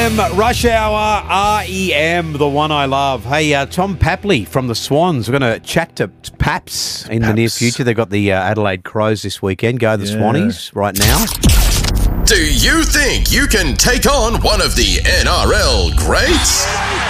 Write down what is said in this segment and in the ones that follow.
M Rush Hour REM, the one I love. Hey, Tom Papley from the Swans. We're going to chat to Paps in the near future. They've got the Adelaide Crows this weekend. Go the Swannies right now. Do you think you can take on one of the NRL greats?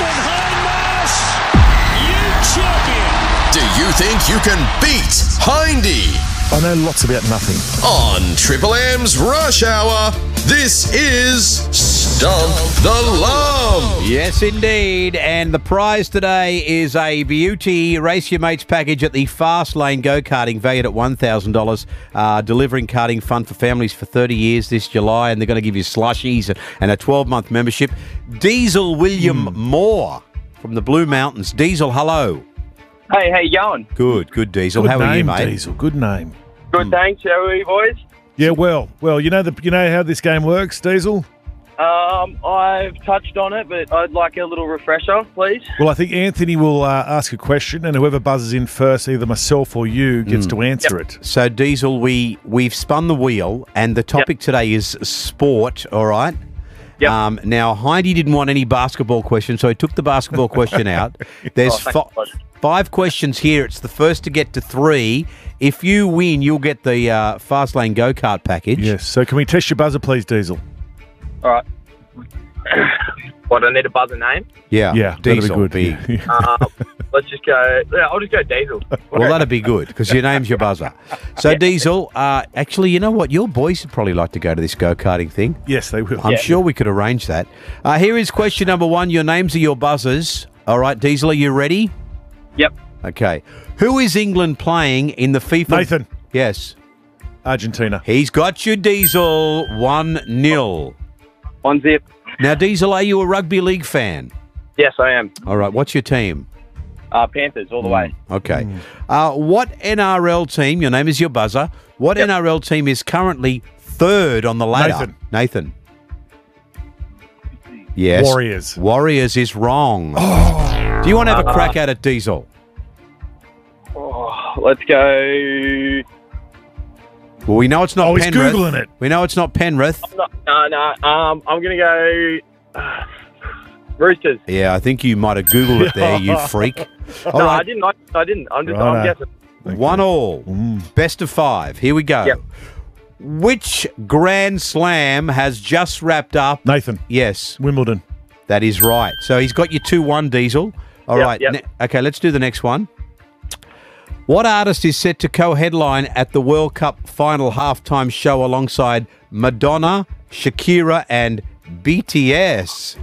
Do you think you can beat Hindy? I know lots about nothing. On Triple M's Rush Hour, this is Stump the Lump. Yes, indeed. And the prize today is a beauty Race Your Mates package at the Fast Lane Go-Karting, valued at $1,000. Delivering karting fun for families for 30 years this July, and they're going to give you slushies and a 12-month membership. Diesel William Moore from the Blue Mountains. Diesel, hello. Hey, how you going? Good, Diesel. Good How are you, name, mate? Diesel. Good name. Good, thanks. How are you, boys? Yeah, well, you know how this game works, Diesel? I've touched on it, but I'd like a little refresher, please. Well, I think Anthony will ask a question, and whoever buzzes in first, either myself or you, gets to answer it. So, Diesel, we've spun the wheel, and the topic today is sport, all right? Yep. Now, Heidi didn't want any basketball questions, so he took the basketball question out. There's five questions here. It's the first to get to 3. If you win, you'll get the Fastlane Go-Kart package. Yes. So can we test your buzzer, please, Diesel? All right. What, I need a buzzer name? Yeah, Diesel. that'd be good. Let's just go... Yeah, I'll just go Diesel. Well, that'd be good, because your name's your buzzer. So, Diesel, actually, you know what? Your boys would probably like to go to this go-karting thing. Yes, they will. I'm sure we could arrange that. Here is question number 1. Your names are your buzzers. All right, Diesel, are you ready? Yep. Okay. Who is England playing in the FIFA... Nathan. Yes. Argentina. He's got you, Diesel. 1-0. 1-0. Now, Diesel, are you a rugby league fan? Yes, I am. All right, what's your team? Panthers, all the way. Okay. What NRL team, your name is your buzzer, what NRL team is currently 3rd on the ladder? Nathan. Yes. Warriors. Warriors is wrong. Do you want to have a crack at it, Diesel? Let's go... Well, we know it's not he's Penrith. Googling it. We know it's not Penrith. No. I'm going to go... Roosters. Yeah, I think you might have Googled it there, you freak. All No, right. I didn't. I'm Righto. guessing. 1-1. Best of 5. Here we go. Yep. Which Grand Slam has just wrapped up? Nathan. Yes, Wimbledon. that is right. So he's got you 2-1, Diesel. All right. Yep. Okay, let's do the next one. What artist is set to co-headline at the World Cup final halftime show alongside Madonna, Shakira, and BTS?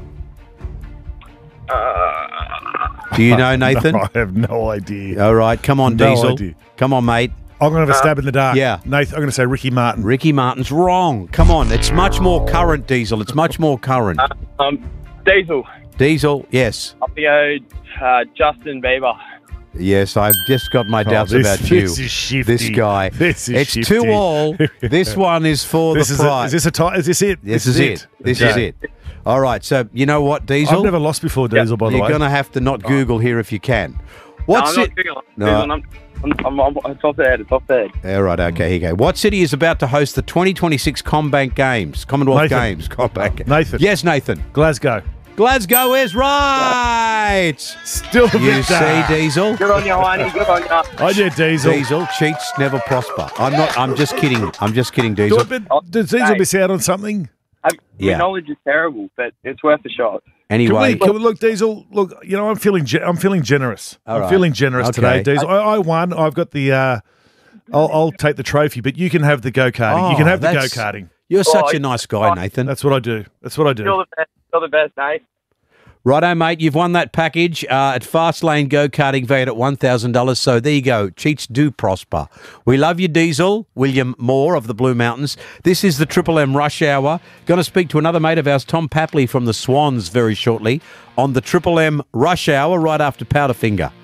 Do you know, Nathan? I have no idea. All right, come on, No Diesel. idea. Come on, mate. I'm going to have a stab in the dark. Yeah. Nathan, I'm going to say Ricky Martin. Ricky Martin's wrong. Come on, it's much more current, Diesel. It's much more current. Diesel. Diesel, yes. I'm going to go Justin Bieber. Yes, I've just got my doubts about you. This is shifty. This guy. This is it's shifty. 2-2. This one is for This the is prize. is this a tie? Is this it? This is it. This is it. All right, so you know what, Diesel? I've never lost before, Diesel, by the You're way. going to have to not Google here if you can. No, What's I'm not it? Googling. No. It's off the head. It's off the head. All right, okay, here you go. What city is about to host the 2026 Commonwealth Games? Commonwealth Nathan. Games. Commonwealth Games. Nathan. Yes, Nathan. Glasgow. Glasgow is right. Still a You bit see, dark. Diesel? Good on you, Heine. Good on you. I did Diesel. Diesel, cheats never prosper. I'm just kidding. I'm just kidding, Diesel. Does Diesel miss out on something? Yeah. Your knowledge is terrible, but it's worth a shot. Anyway, Can we look, Diesel? Look, you know, I'm feeling generous. All I'm right. feeling generous Okay. today, Diesel. I won. I've got the. I'll take the trophy, but you can have the go-karting. You can have the that's- go-karting. You're such a nice guy, Nathan. That's what I do. That's what I do. You're the best, eh? Righto, mate. You've won that package at Fastlane Go-Karting, valued at $1,000. So there you go. Cheats do prosper. We love you, Diesel. William Moore of the Blue Mountains. This is the Triple M Rush Hour. Going to speak to another mate of ours, Tom Papley from the Swans, very shortly on the Triple M Rush Hour right after Powderfinger.